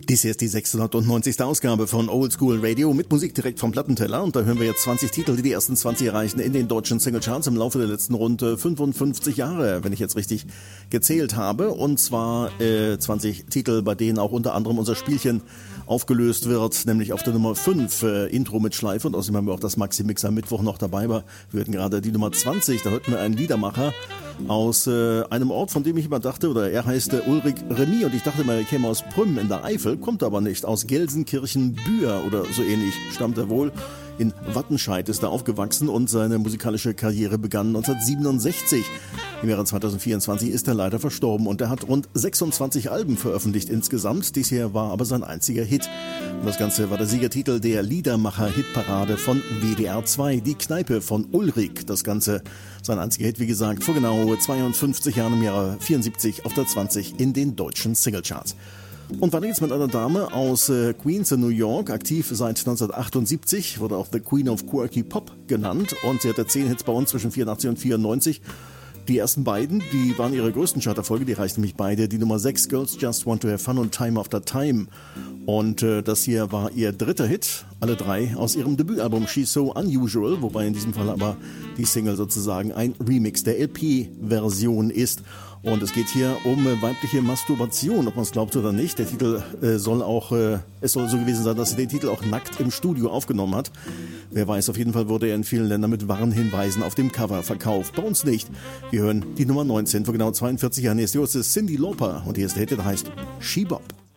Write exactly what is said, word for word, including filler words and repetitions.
Dies hier ist die sechshundertneunzigste Ausgabe von Old School Radio mit Musik direkt vom Plattenteller. Und da hören wir jetzt zwanzig Titel, die die ersten zwanzig erreichen in den deutschen Singlecharts im Laufe der letzten rund fünfundfünfzig Jahre, wenn ich jetzt richtig gezählt habe. Und zwar äh, zwanzig Titel, bei denen auch unter anderem unser Spielchen aufgelöst wird, nämlich auf der Nummer fünf, äh, Intro mit Schleife. Und außerdem haben wir auch das Maxi-Mix am Mittwoch noch dabei. Wir hörten gerade die Nummer zwanzig, da hörten wir einen Liedermacher aus äh, einem Ort, von dem ich immer dachte, oder er heißt äh, Ulrich Remy und ich dachte mal, er käme aus Prüm in der Eifel, kommt aber nicht, aus Gelsenkirchen-Bühr oder so ähnlich stammt er wohl. In Wattenscheid ist er aufgewachsen und seine musikalische Karriere begann neunzehnhundertsiebenundsechzig. Im Jahre zweitausendvierundzwanzig ist er leider verstorben und er hat rund sechsundzwanzig Alben veröffentlicht insgesamt. Dies hier war aber sein einziger Hit. Und das Ganze war der Siegertitel der Liedermacher-Hitparade von W D R zwei, Die Kneipe von Ulrich. Das Ganze, sein einziger Hit, wie gesagt, vor genau zweiundfünfzig Jahren im Jahre vierundsiebzig auf der zwanzig in den deutschen Singlecharts. Und weiter geht's mit einer Dame aus äh, Queens in New York, aktiv seit neunzehnhundertachtundsiebzig, wurde auch The Queen of Quirky Pop genannt und sie hatte zehn Hits bei uns zwischen vierundachtzig und vierundneunzig. Die ersten beiden, die waren ihre größten Charterfolge, die reichten nämlich beide, die Nummer sechs, Girls Just Want to Have Fun und Time After Time. Und äh, das hier war ihr dritter Hit, alle drei aus ihrem Debütalbum She's So Unusual, wobei in diesem Fall aber die Single sozusagen ein Remix der L P-Version ist. Und es geht hier um weibliche Masturbation, ob man es glaubt oder nicht. Der Titel äh, soll auch, äh, es soll so gewesen sein, dass sie den Titel auch nackt im Studio aufgenommen hat. Wer weiß, auf jeden Fall wurde er in vielen Ländern mit Warnhinweisen auf dem Cover verkauft. Bei uns nicht. Wir hören die Nummer neunzehn vor genau zweiundvierzig Jahren. Hier ist Cindy Lauper und hier ist der Hit, der heißt She Bop.